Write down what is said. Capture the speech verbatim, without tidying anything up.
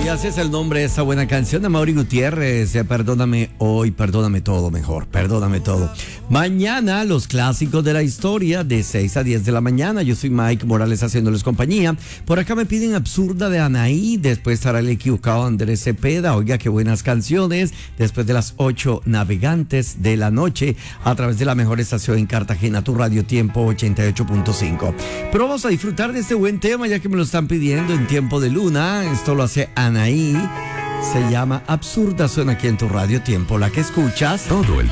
Y así es el nombre de esta buena canción de Mauri Gutiérrez. Eh, perdóname hoy, perdóname todo mejor, perdóname todo. Mañana los clásicos de la historia de seis a diez de la mañana. Yo soy Mike Morales haciéndoles compañía. Por acá me piden Absurda de Anaí. Después estará el equivocado Andrés Cepeda. Oiga, qué buenas canciones. Después de las ocho, Navegantes de la Noche, a través de la mejor estación en Cartagena, tu Radio Tiempo ochenta y ocho punto cinco. Pero vamos a disfrutar de este buen tema ya que me lo están pidiendo en Tiempo de Luna. Esto lo hace Anaí. Se llama Absurda, suena aquí en tu Radio Tiempo, la que escuchas todo el